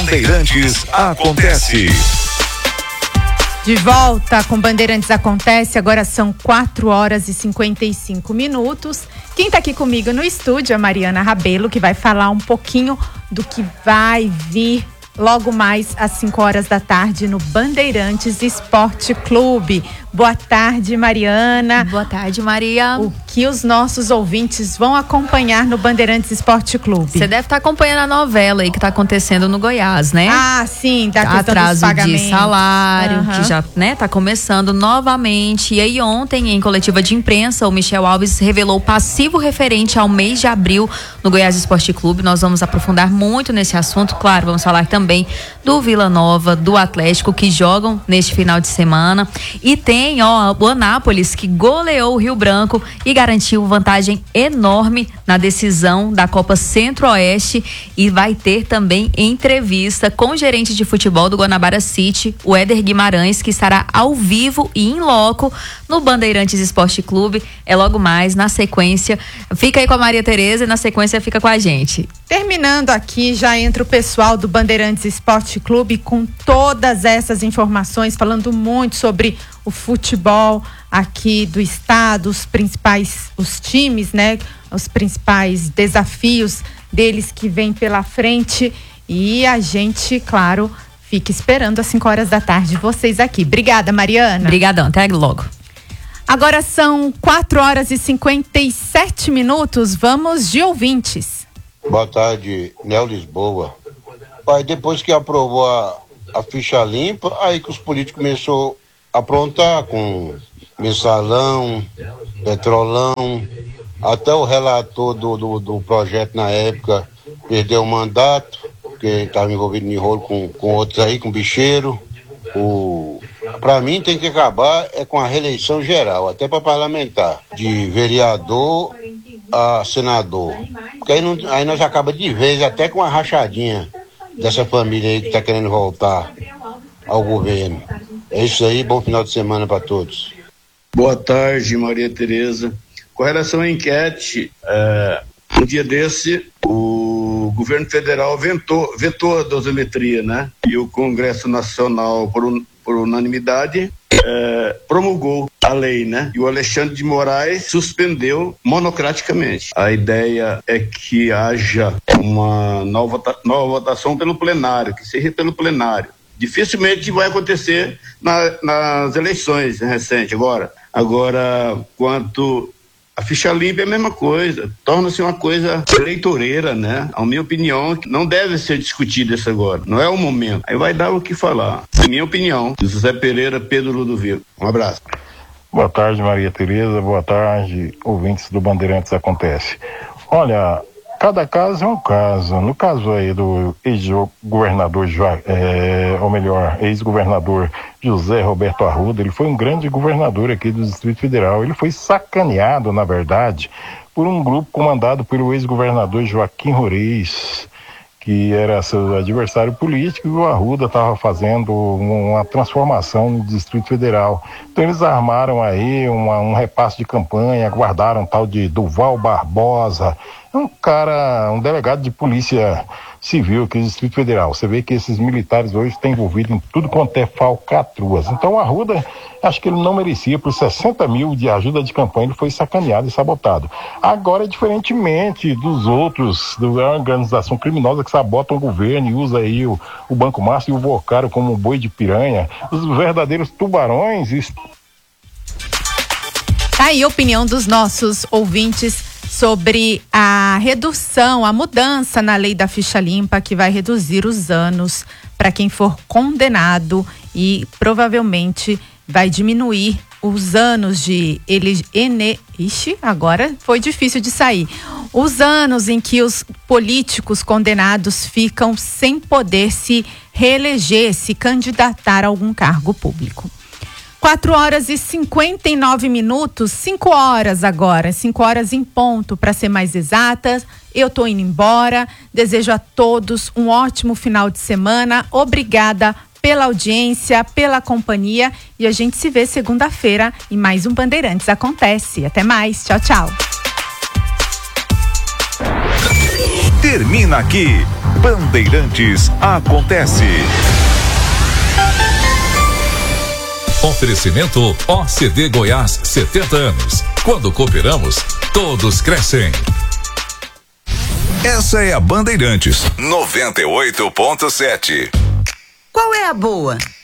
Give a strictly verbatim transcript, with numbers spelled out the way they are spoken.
Bandeirantes acontece. De volta com Bandeirantes Acontece, agora são quatro horas e cinquenta e cinco minutos. Quem está aqui comigo no estúdio é a Mariana Rabelo, que vai falar um pouquinho do que vai vir logo mais às cinco horas da tarde no Bandeirantes Esporte Clube. Boa tarde, Mariana. Boa tarde, Maria. O que os nossos ouvintes vão acompanhar no Bandeirantes Esporte Clube? Você deve estar acompanhando a novela aí que está acontecendo no Goiás, né? Ah, sim, da questão Atraso dos pagamentos. de salário, uhum. que já, né, tá começando novamente. E aí ontem, em coletiva de imprensa, o Michel Alves revelou o passivo referente ao mês de abril no Goiás Esporte Clube. Nós vamos aprofundar muito nesse assunto. Claro, vamos falar também do Vila Nova, do Atlético, que jogam neste final de semana. E tem Tem, ó, o Anápolis, que goleou o Rio Branco e garantiu vantagem enorme na decisão da Copa Centro-Oeste, e vai ter também entrevista com o gerente de futebol do Guanabara City, o Éder Guimarães, que estará ao vivo e em loco no Bandeirantes Esporte Clube. É logo mais, na sequência. Fica aí com a Maria Tereza e na sequência fica com a gente. Terminando aqui, já entra o pessoal do Bandeirantes Esporte Clube com todas essas informações, falando muito sobre o futebol aqui do estado, os principais, os times, né? Os principais desafios deles que vem pela frente. E a gente, claro, fica esperando às cinco horas da tarde vocês aqui. Obrigada, Mariana. Obrigadão, até logo. Agora são quatro horas e cinquenta e sete minutos. Vamos de ouvintes. Boa tarde, Neo Lisboa. Pai, depois que aprovou a, a ficha limpa, aí que os políticos começaram a aprontar com mensalão, petrolão, até o relator do, do, do projeto na época perdeu o mandato, porque estava envolvido em rolo com, com outros aí, com bicheiro. O, pra mim tem que acabar é com a reeleição geral, até para parlamentar, de vereador a senador, porque aí, não, aí nós acaba de vez até com a rachadinha dessa família aí que está querendo voltar ao governo. É isso aí, bom final de semana para todos. Boa tarde, Maria Tereza. Com relação à enquete, é, um dia desse o governo federal vetou, vetou a dosimetria, né? E o Congresso Nacional, por, un, por unanimidade, é, promulgou a lei, né? E o Alexandre de Moraes suspendeu monocraticamente. A ideia é que haja uma nova, nova votação pelo plenário, que seja pelo plenário. Dificilmente vai acontecer na, nas eleições recentes agora. Agora, quanto a ficha limpa é a mesma coisa, torna-se uma coisa eleitoreira, né? A minha opinião, não deve ser discutida isso agora, não é o momento. Aí vai dar o que falar. Minha opinião, José Pereira, Pedro Ludovico. Um abraço. Boa tarde, Maria Tereza, boa tarde, ouvintes do Bandeirantes Acontece. Olha, cada caso é um caso. No caso aí do ex-governador, é, ou melhor, ex-governador José Roberto Arruda, ele foi um grande governador aqui do Distrito Federal. Ele foi sacaneado, na verdade, por um grupo comandado pelo ex-governador Joaquim Roriz, que era seu adversário político, e o Arruda estava fazendo uma transformação no Distrito Federal. Então eles armaram aí uma, um repasse de campanha, guardaram tal de Duval Barbosa, um cara, um delegado de polícia civil aqui do Distrito Federal. Você vê que esses militares hoje estão envolvidos em tudo quanto é falcatruas. Então o Arruda, acho que ele não merecia, por sessenta mil de ajuda de campanha, ele foi sacaneado e sabotado. Agora, diferentemente dos outros, da organização criminosa que sabotam o governo e usa aí o, o Banco Márcio e o Vocaro como um boi de piranha, os verdadeiros tubarões... Tá aí a opinião dos nossos ouvintes sobre a redução, a mudança na lei da ficha limpa, que vai reduzir os anos para quem for condenado e provavelmente vai diminuir os anos de ele ene, ixi, agora foi difícil de sair. Os anos em que os políticos condenados ficam sem poder se reeleger, se candidatar a algum cargo público. quatro horas e cinquenta e nove minutos, cinco horas agora, cinco horas em ponto, para ser mais exatas. Eu tô indo embora. Desejo a todos um ótimo final de semana. Obrigada pela audiência, pela companhia, e a gente se vê segunda-feira em mais um Bandeirantes Acontece. Até mais. Tchau, tchau. termina aqui. Bandeirantes acontece. Oferecimento O C D Goiás, setenta anos. Quando cooperamos, todos crescem. Essa é a Bandeirantes noventa e oito ponto sete. Qual é a boa?